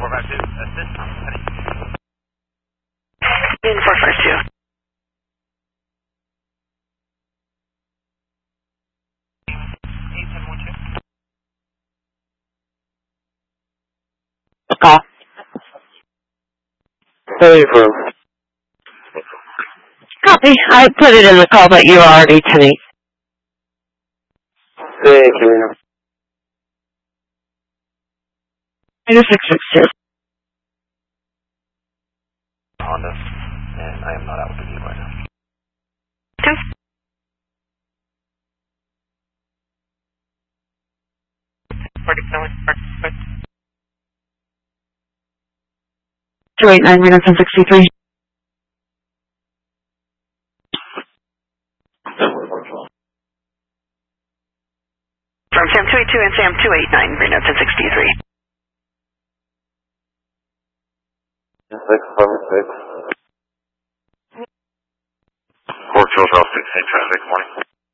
452, assist, heading. In 452. Call. Hey, bro. Copy. I put it in the call, but you are already 10-8. Thank you, Reno. 662. Honda, and I am not out with the view right now. Okay. Park. 289 minutes and 63. From Sam 282 and Sam 289, Reno 1063. 656. Fort Charles, 16 traffic, morning.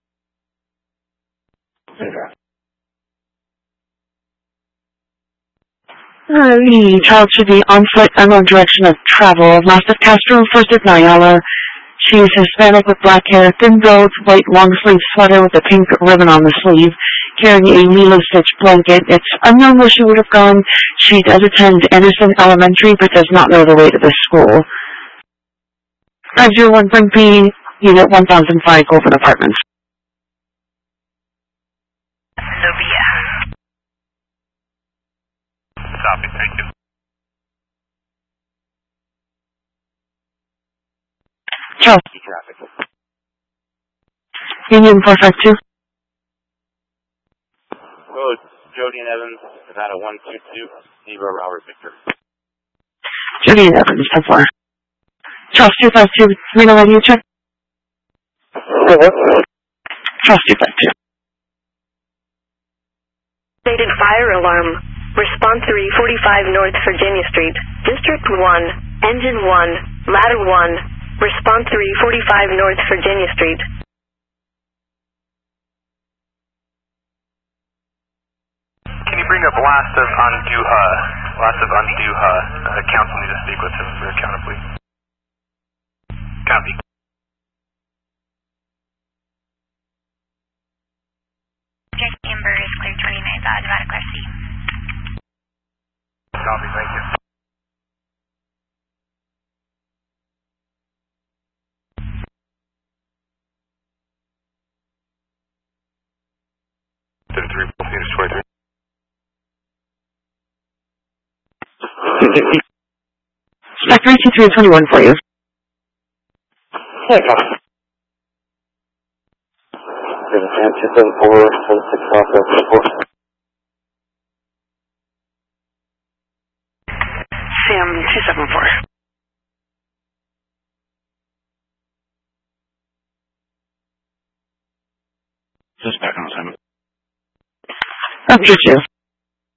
The child should be on foot unknown direction of travel. Last of Castro, first of Nayala. She is Hispanic with black hair, thin build, white long sleeve sweater with a pink ribbon on the sleeve, carrying a Milo stitch blanket. It's unknown where she would have gone. She does attend Anderson Elementary, but does not know the way to this school. 501 Brimby, Unit 1005, Golden Apartments. Sophia. Copy, thank you. Charles. Traffic. Union 452. Road, Jody and Evans, Nevada 122, Zebra, Robert Victor. Jody and Evans, 10-4. Charles 252, Reno radio check. Charles 252. Stated fire alarm. Response 345 North Virginia Street. District 1, Engine 1, Ladder 1. Response 345 North Virginia Street. Can you bring up last of Anduha? Last of Anduha. Council need to speak with him for account, please. Copy. Jack Amber is clear 29th, Nevada Class C. Copy, thank you. Spec 323 and 21 for you. Hey, copy. There's a Sam 274, 76 off that 4. Sam 274. Just back on assignment. Up to 2.